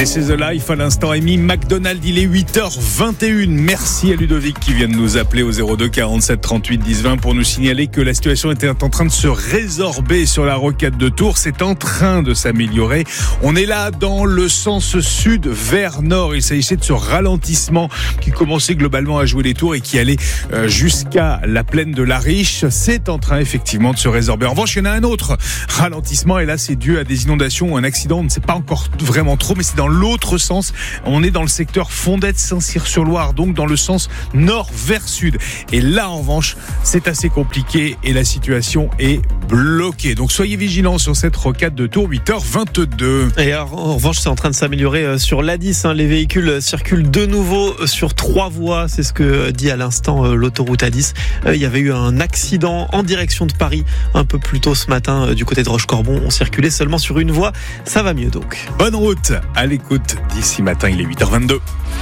This is the life à l'instant. Amy McDonald, il est 8h21. Merci à Ludovic qui vient de nous appeler au 02 47 38 10 20 pour nous signaler que la situation était en train de se résorber sur la rocade de Tours. C'est en train de s'améliorer. On est là dans le sens sud vers nord. Il s'agissait de ce ralentissement qui commençait globalement à jouer les tours et qui allait jusqu'à la plaine de la Riche. C'est en train effectivement de se résorber. En revanche, il y en a un autre ralentissement et là c'est dû à des inondations ou un accident. On ne sait pas encore vraiment trop, mais c'est dans l'autre sens. On est dans le secteur Fondette-Saint-Cyr-sur-Loire, donc dans le sens nord vers sud. Et là, en revanche, c'est assez compliqué et la situation est bloquée. Donc soyez vigilants sur cette rocade de Tours, 8h22. Et alors, en revanche, c'est en train de s'améliorer sur l'A10. Les véhicules circulent de nouveau sur 3 voies. C'est ce que dit à l'instant l'autoroute A10. Il y avait eu un accident en direction de Paris un peu plus tôt ce matin du côté de Rochecorbon. On circulait seulement sur une voie. Ça va mieux donc. Bonne route à l'écoute d'ici matin, il est 8h22.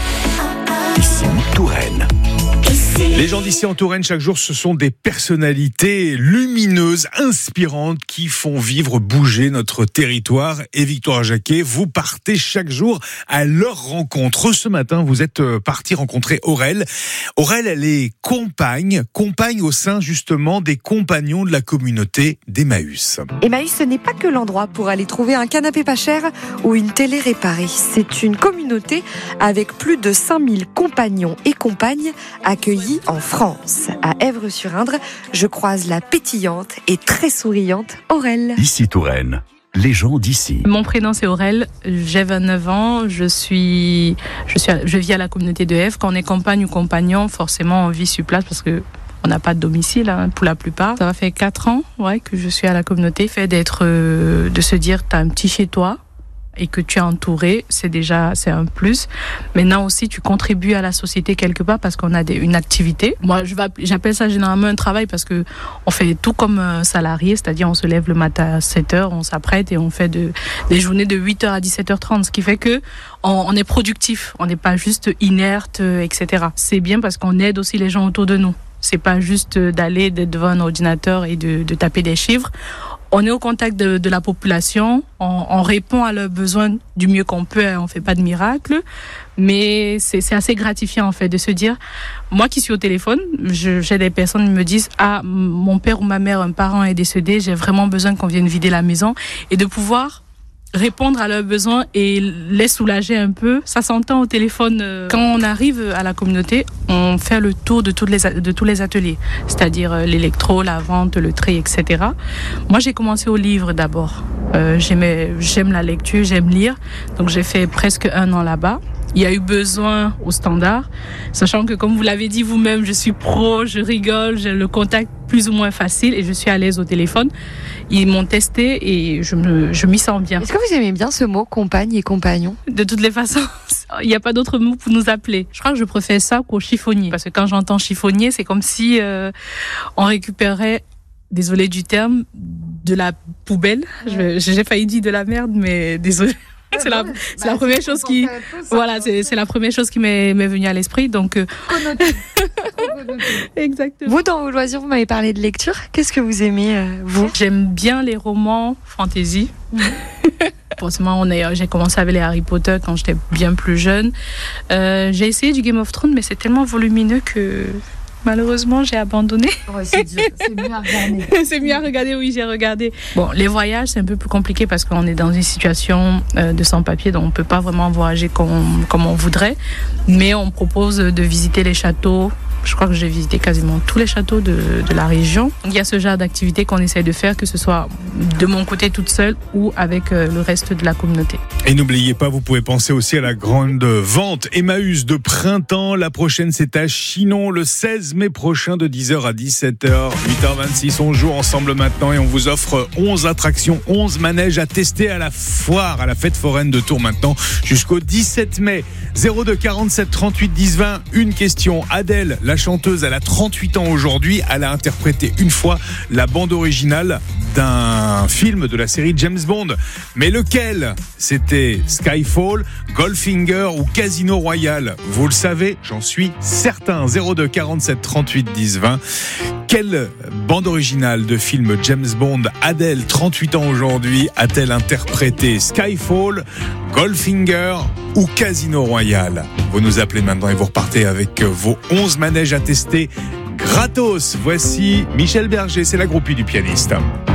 Ici Touraine. Les gens d'ici en Touraine, chaque jour, ce sont des personnalités lumineuses, inspirantes, qui font vivre, bouger notre territoire. Et Victoire Jacquet, vous partez chaque jour à leur rencontre. Ce matin, vous êtes parti rencontrer Aurèle. Aurèle, elle est compagne au sein justement des compagnons de la communauté d'Emmaüs. Emmaüs, ce n'est pas que l'endroit pour aller trouver un canapé pas cher ou une télé réparée. C'est une communauté avec plus de 5000 compagnons et compagnes accueillis en France. À Èvres-sur-Indre, je croise la pétillante et très souriante Aurèle. Ici Touraine. Les gens d'ici. Mon prénom c'est Aurèle, j'ai 29 ans, je vis à la communauté de Èvres. Quand on est compagne ou compagnon, forcément on vit sur place parce que on n'a pas de domicile pour la plupart. Ça va faire 4 ans que je suis à la communauté. Le fait de se dire t'as un petit chez toi et que tu es entouré, c'est un plus. Maintenant aussi, tu contribues à la société quelque part parce qu'on a une activité. Moi, j'appelle ça généralement un travail parce que on fait tout comme un salarié, c'est-à-dire on se lève le matin à 7h, on s'apprête et on fait des journées de 8h à 17h30, ce qui fait que on est productif, on n'est pas juste inerte, etc. C'est bien parce qu'on aide aussi les gens autour de nous. C'est pas juste d'être devant un ordinateur et de taper des chiffres. On est au contact de la population, on répond à leurs besoins du mieux qu'on peut, on fait pas de miracle, mais c'est assez gratifiant en fait de se dire, moi qui suis au téléphone, j'ai des personnes qui me disent mon père ou ma mère, un parent est décédé, j'ai vraiment besoin qu'on vienne vider la maison et de pouvoir répondre à leurs besoins et les soulager un peu. Ça s'entend au téléphone. Quand on arrive à la communauté, on fait le tour de tous les ateliers, c'est-à-dire l'électro, la vente, le tri, etc. Moi, j'ai commencé au livre d'abord. J'aime la lecture, j'aime lire, donc j'ai fait presque 1 an là-bas. Il y a eu besoin au standard, sachant que comme vous l'avez dit vous-même, je suis pro, je rigole, j'ai le contact plus ou moins facile et je suis à l'aise au téléphone. Ils m'ont testé et je m'y sens bien. Est-ce que vous aimez bien ce mot, compagne et compagnon ? De toutes les façons, il n'y a pas d'autre mot pour nous appeler. Je crois que je préfère ça qu'au chiffonnier. Parce que quand j'entends chiffonnier, c'est comme si on récupérait, désolé du terme, de la poubelle. J'ai failli dire de la merde, mais désolé. C'est la première chose qui, c'est la première chose qui m'est venue à l'esprit. Donc, exactement. Vous, dans vos loisirs, vous m'avez parlé de lecture. Qu'est-ce que vous aimez, vous ? J'aime bien les romans fantasy. Forcément, j'ai commencé avec les Harry Potter quand j'étais bien plus jeune. J'ai essayé du Game of Thrones, mais c'est tellement volumineux que malheureusement, j'ai abandonné. C'est dur, c'est mieux à regarder. C'est mieux à regarder, oui, j'ai regardé. Bon, les voyages, c'est un peu plus compliqué parce qu'on est dans une situation de sans-papier, donc on ne peut pas vraiment voyager comme on voudrait. Mais on propose de visiter les châteaux. Je crois que j'ai visité quasiment tous les châteaux de la région. Il y a ce genre d'activité qu'on essaie de faire, que ce soit de mon côté toute seule ou avec le reste de la communauté. Et n'oubliez pas, vous pouvez penser aussi à la grande vente Emmaüs de printemps. La prochaine, c'est à Chinon, le 16 mai prochain de 10h à 17h. 8h26, on joue ensemble maintenant et on vous offre 11 attractions, 11 manèges à tester à la foire, à la fête foraine de Tours maintenant, jusqu'au 17 mai. 02 47 38 10 20. Une question. Adèle, la chanteuse, elle a 38 ans aujourd'hui. Elle a interprété une fois la bande originale d'un film de la série James Bond. Mais lequel ? C'était Skyfall, Goldfinger ou Casino Royale ? Vous le savez, j'en suis certain. 02 47 38 10 20. Quelle bande originale de film James Bond, Adèle, 38 ans aujourd'hui, a-t-elle interprété ? Skyfall, Goldfinger ou Casino Royale ? Vous nous appelez maintenant et vous repartez avec vos 11 manèges à tester gratos. Voici Michel Berger, c'est la groupie du pianiste.